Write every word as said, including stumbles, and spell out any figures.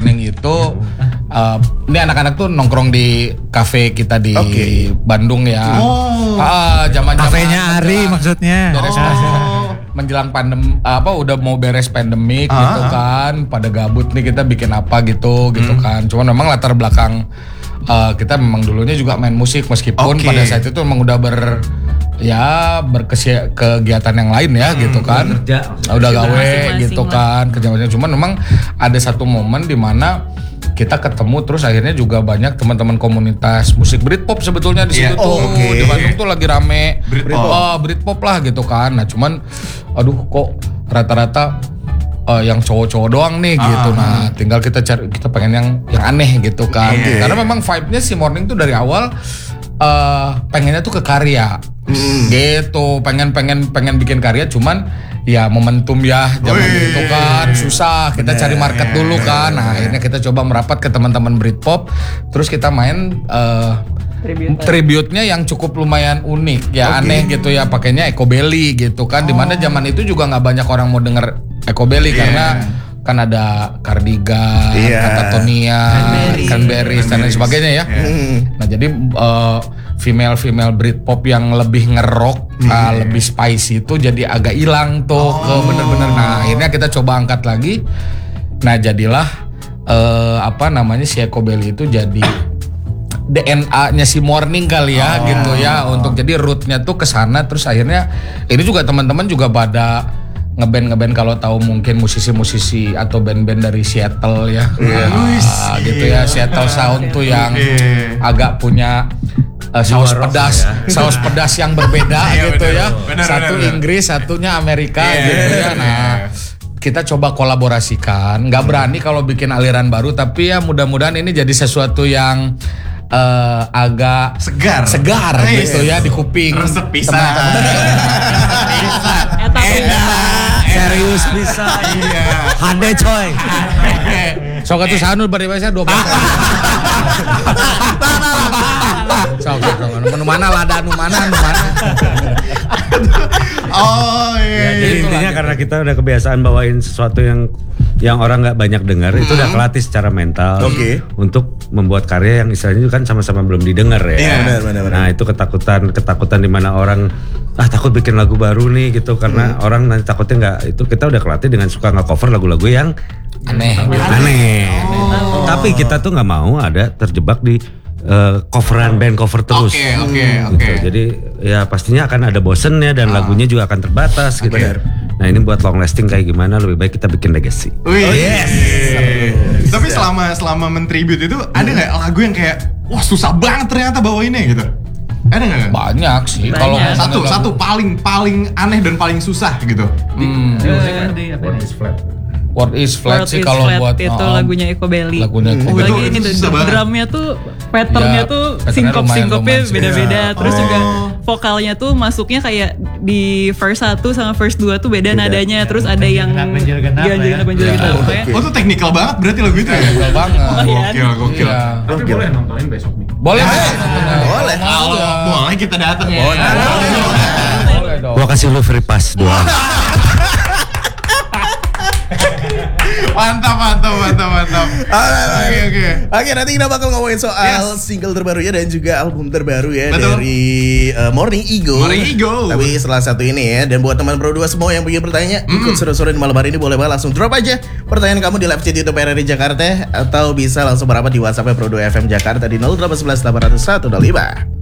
Morning itu uh, ini anak-anak tuh nongkrong di kafe kita di okay. Bandung ya. Oh. Ah, zaman-zaman kafenya Ari maksudnya. Beres oh. menjelang pandem apa udah mau beres pandemik ah. gitu kan, pada gabut nih kita bikin apa gitu gitu hmm. kan. Cuman memang latar belakang uh, kita memang dulunya juga main musik meskipun okay. pada saat itu memang udah ber ya berkegiatan yang lain ya hmm, gitu kan kerja, udah gawe gitu kan kerja-kerja. Cuman memang ada satu momen di mana kita ketemu terus akhirnya juga banyak teman-teman komunitas musik Britpop sebetulnya di situ yeah. tuh oh, okay. di Bandung tuh lagi rame Britpop. Oh, Britpop lah gitu kan. Nah cuman aduh kok rata-rata uh, yang cowok-cowok doang nih ah. gitu. Nah tinggal kita cari, kita pengen yang yang aneh gitu kan yeah. karena memang vibe-nya si Morning tuh dari awal uh, pengennya tuh ke karya. Hmm. Gitu, pengen pengen pengen bikin karya, cuman ya momentum ya zaman itu kan susah, kita bener, cari market dulu kan. Nah akhirnya kita coba merapat ke teman-teman Britpop, terus kita main uh, tribute-nya yang cukup lumayan unik ya, okay. aneh gitu ya, pakainya Ecobelly gitu kan. Oh. Dimana zaman itu juga nggak banyak orang mau denger Ecobelly yeah. karena kan ada Cardigan, yeah. Katatonia, Canberries dan lain sebagainya ya. Yeah. Nah jadi uh, female-female Britpop yang lebih ngerok, hmm. uh, lebih spicy itu jadi agak hilang tuh oh. ke bener-bener. Nah akhirnya kita coba angkat lagi. Nah jadilah uh, apa namanya si Ecobelly itu jadi D N A-nya si Morning kali ya oh. gitu ya, untuk jadi root-nya tuh ke sana. Terus akhirnya ini juga teman-teman juga pada ngeband ngeband kalau tahu mungkin musisi-musisi atau band-band dari Seattle ya, yeah. nah, gitu ya, Seattle Sound tuh yang yeah. agak punya uh, saus pedas, ya. saus pedas yang berbeda gitu ya, bener, satu bener, Inggris, bener. satunya Amerika yeah. gitu ya. Nah kita coba kolaborasikan, nggak berani kalau bikin aliran baru, tapi ya mudah-mudahan ini jadi sesuatu yang uh, agak segar, segar oh, gitu ya di kuping teman-teman. Serius bisa, iya. Hande coy. Sok atuh sanul bari bae dua belas. Sok sok nu mana lada nu mana nu mana. Oh iya. Ya, jadi intinya karena kita udah kebiasaan bawain sesuatu yang yang orang nggak banyak dengar, hmm. itu udah kelatih secara mental okay. untuk membuat karya yang istilahnya itu kan sama-sama belum didengar ya. Yeah. Benar, benar, benar. Nah itu ketakutan ketakutan di mana orang ah takut bikin lagu baru nih gitu karena hmm. orang nanti takutnya nggak, itu kita udah kelatih dengan suka nge-cover lagu-lagu yang aneh, aneh. Oh. Tapi kita tuh nggak mau ada terjebak di uh, coveran band cover terus. Oke okay, oke okay, gitu. oke. Okay. Jadi ya pastinya akan ada bosennya dan oh. lagunya juga akan terbatas gitu. Okay. Nah ini buat long lasting kayak gimana, lebih baik kita bikin legacy. Wih. Oh yes. yes. Tapi selama selama mentribute itu hmm. ada nggak lagu yang kayak wah susah banget ternyata bawainnya gitu? Ada nggak? Banyak sih. Kalau satu lagu. satu paling paling aneh dan paling susah gitu. Hmm. Di apa ini? Flat. Word is flat Word sih kalau buat itu oh, lagunya Ecobelly. Lagunya hmm. Lagi ini tuh drumnya tuh patternnya ya, tuh sinkop-sinkopnya beda-beda. Ya. Terus oh. juga vokalnya tuh masuknya kayak di verse satu sama verse dua tuh beda, beda. nadanya. Ya, terus ada yang ganjil-ganjil gitu. Oh tuh teknikal banget berarti lagu itu ya? Teknikal banget. Gokil, gokil. Tapi boleh nontonin besok nih. Boleh. Boleh. Kalau boleh kita datang ya. Boleh dong. Gua kasih lu free pass doang. Mantap, mantap, mantap, mantap. Oke, oke. Oke, nanti kita bakal ngomongin soal yes. single terbaru ya dan juga album terbaru ya. Betul. Dari uh, Morning Ego. Morning Ego. Tapi setelah satu ini ya, dan buat teman Pro dua semua yang punya pertanyaan, mm. ikut seru-seru di malam hari ini boleh banget langsung drop aja pertanyaan kamu di live chat YouTube R R I Jakarta atau bisa langsung merapat di WhatsApp Pro dua F M Jakarta di nol delapan satu satu delapan nol satu nol lima.